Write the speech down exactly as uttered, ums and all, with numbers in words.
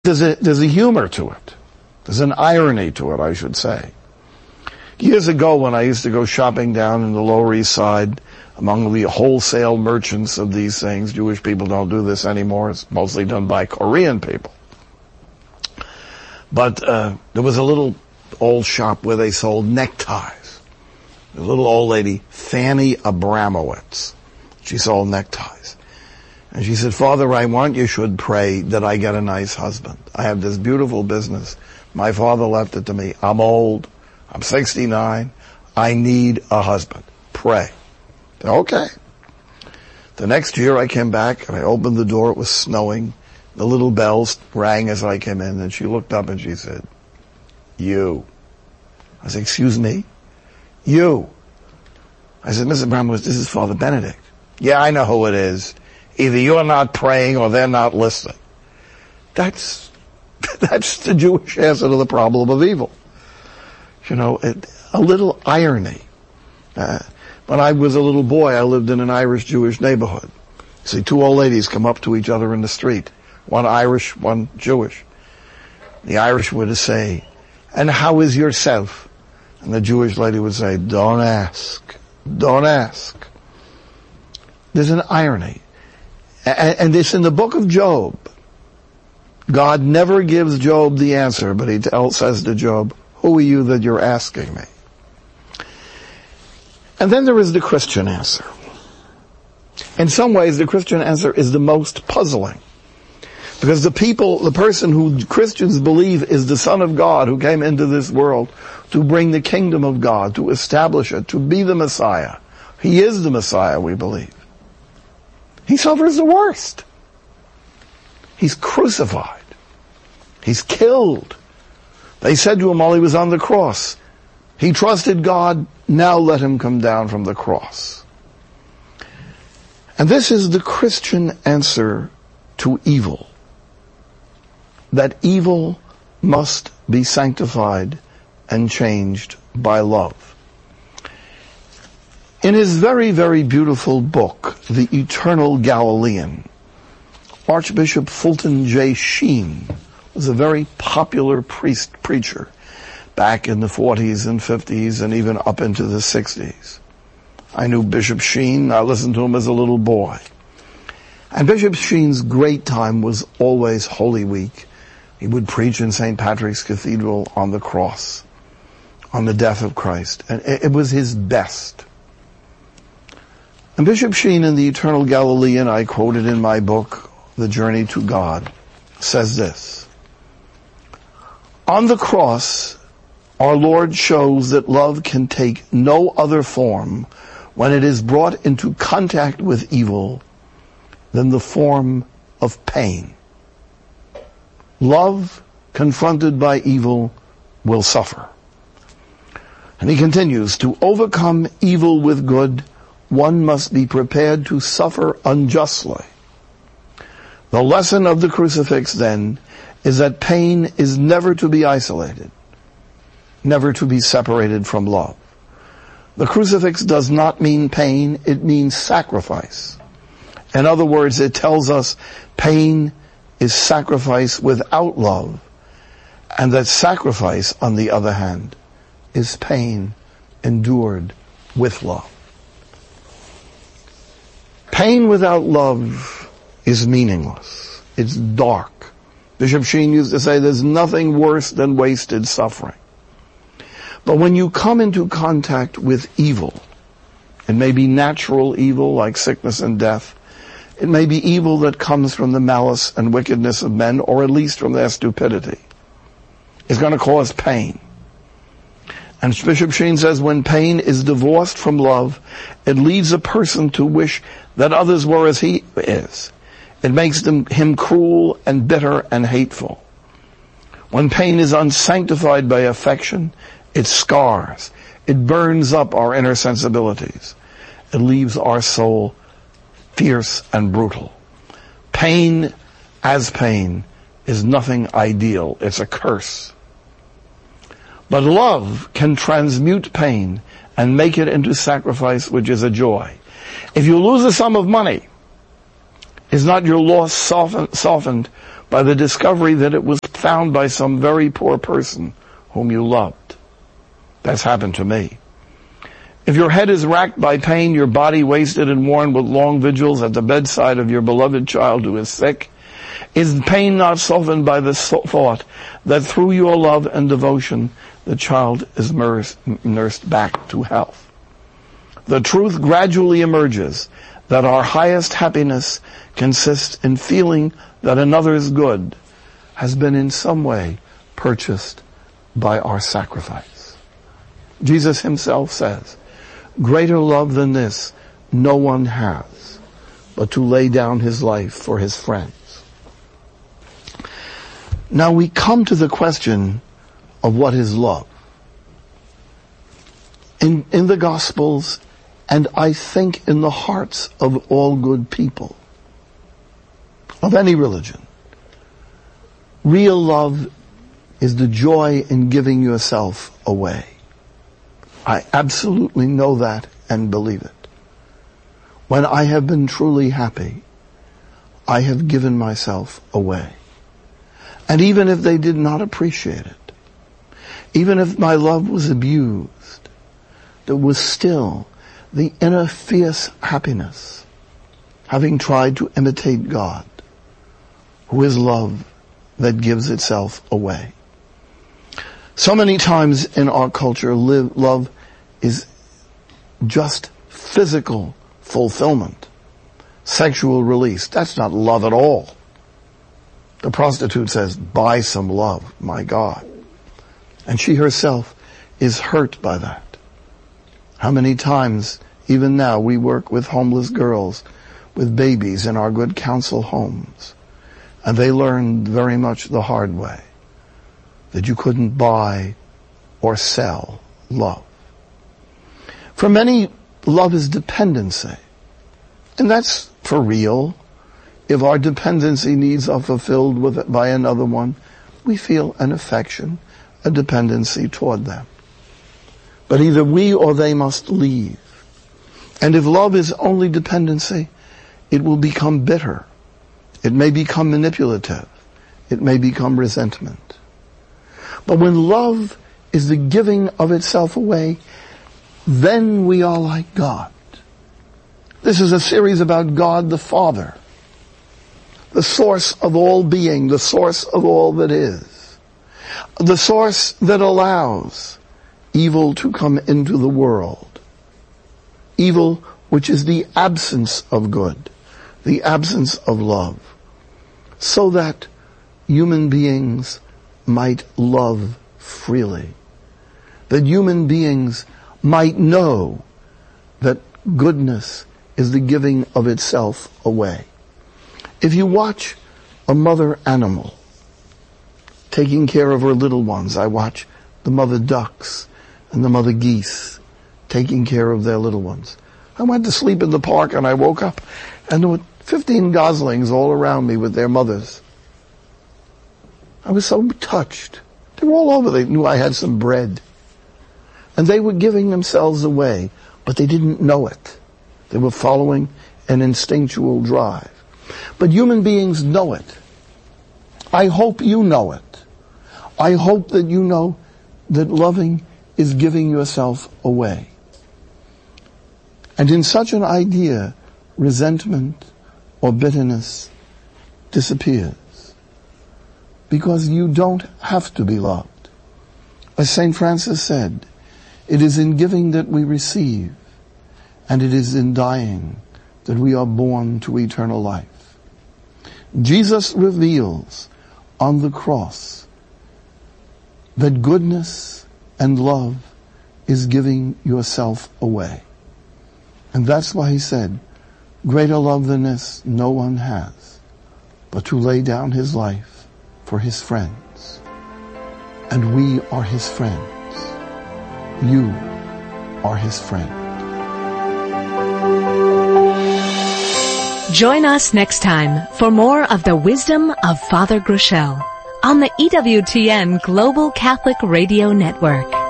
There's a, there's a humor to it. There's an irony to it, I should say. Years ago, when I used to go shopping down in the Lower East Side among the wholesale merchants of these things, Jewish people don't do this anymore. It's mostly done by Korean people. But uh, there was a little old shop where they sold neckties. A little old lady, Fanny Abramowitz. She sold neckties. And she said, "Father, I want you should pray that I get a nice husband. I have this beautiful business. My father left it to me. I'm old. I'm sixty-nine. I need a husband. Pray." Okay. The next year I came back and I opened the door. It was snowing. The little bells rang as I came in, and she looked up and she said, "You." I said, "Excuse me?" "You." I said, "Missus Abramowitz, this is Father Benedict." "Yeah, I know who it is. Either you're not praying or they're not listening." That's, that's the Jewish answer to the problem of evil. You know, it, a little irony. Uh, when I was a little boy, I lived in an Irish-Jewish neighborhood. See, two old ladies come up to each other in the street. One Irish, one Jewish. The Irish would say, "And how is yourself?" And the Jewish lady would say, "Don't ask. Don't ask." There's an irony. And it's in the book of Job. God never gives Job the answer, but he tells, says to Job, "Who are you that you're asking me?" And then there is the Christian answer. In some ways, the Christian answer is the most puzzling. Because the people, the person who Christians believe is the Son of God who came into this world to bring the kingdom of God, to establish it, to be the Messiah. He is the Messiah, we believe. He suffers the worst. He's crucified. He's killed. They said to him while he was on the cross, he trusted God, now let him come down from the cross. And this is the Christian answer to evil. That evil must be sanctified and changed by love. In his very, very beautiful book, The Eternal Galilean, Archbishop Fulton J. Sheen was a very popular priest preacher back in the forties and fifties and even up into the sixties. I knew Bishop Sheen. I listened to him as a little boy. And Bishop Sheen's great time was always Holy Week. He would preach in Saint Patrick's Cathedral on the cross, on the death of Christ. And it was his best. And Bishop Sheen in The Eternal Galilean, I quoted in my book, The Journey to God, says this: "On the cross, our Lord shows that love can take no other form when it is brought into contact with evil than the form of pain. Love confronted by evil will suffer." And he continues, "To overcome evil with good, one must be prepared to suffer unjustly. The lesson of the crucifix, then, is that pain is never to be isolated, never to be separated from love. The crucifix does not mean pain, it means sacrifice. In other words, it tells us pain is sacrifice without love, and that sacrifice, on the other hand, is pain endured with love. Pain without love is meaningless. It's dark. Bishop Sheen used to say there's nothing worse than wasted suffering. But when you come into contact with evil, it may be natural evil like sickness and death. It may be evil that comes from the malice and wickedness of men, or at least from their stupidity. It's going to cause pain. And Bishop Sheen says when pain is divorced from love, it leads a person to wish that others were as he is. It makes them, him cruel and bitter and hateful. When pain is unsanctified by affection, it scars. It burns up our inner sensibilities. It leaves our soul fierce and brutal. Pain as pain is nothing ideal. It's a curse. But love can transmute pain and make it into sacrifice, which is a joy. If you lose a sum of money, is not your loss softened, softened by the discovery that it was found by some very poor person whom you loved. That's happened to me. If your head is racked by pain, your body wasted and worn with long vigils at the bedside of your beloved child who is sick, is pain not softened by the thought that through your love and devotion, the child is nursed back to health? The truth gradually emerges that our highest happiness consists in feeling that another's good has been in some way purchased by our sacrifice. Jesus himself says, "Greater love than this no one has, but to lay down his life for his friends." Now we come to the question of what is love. In, in the Gospels, and I think in the hearts of all good people, of any religion, real love is the joy in giving yourself away. I absolutely know that and believe it. When I have been truly happy, I have given myself away. And even if they did not appreciate it, even if my love was abused, there was still the inner fierce happiness, having tried to imitate God, who is love that gives itself away. So many times in our culture, live, love is just physical fulfillment, sexual release. That's not love at all. The prostitute says, "Buy some love, my God." And she herself is hurt by that. How many times, even now, we work with homeless girls, with babies in our Good Counsel homes, and they learned very much the hard way that you couldn't buy or sell love. For many, love is dependency. And that's for real. If our dependency needs are fulfilled with by another one, we feel an affection, a dependency toward them. But either we or they must leave. And if love is only dependency, it will become bitter. It may become manipulative. It may become resentment. But when love is the giving of itself away, then we are like God. This is a series about God the Father, the source of all being, the source of all that is, the source that allows evil to come into the world, evil which is the absence of good, the absence of love, so that human beings might love freely, that human beings might know that goodness is the giving of itself away. If you watch a mother animal taking care of her little ones, I watch the mother ducks and the mother geese taking care of their little ones. I went to sleep in the park and I woke up and there were fifteen goslings all around me with their mothers. I was so touched. They were all over. They knew I had some bread. And they were giving themselves away, but they didn't know it. They were following an instinctual drive. But human beings know it. I hope you know it. I hope that you know that loving is giving yourself away. And in such an idea, resentment or bitterness disappears. Because you don't have to be loved. As Saint Francis said, it is in giving that we receive, and it is in dying that we are born to eternal life. Jesus reveals on the cross that goodness and love is giving yourself away. And that's why he said, "Greater love than this no one has, but to lay down his life for his friends." And we are his friends. You are his friend. Join us next time for more of the wisdom of Father Groeschel on the E W T N Global Catholic Radio Network.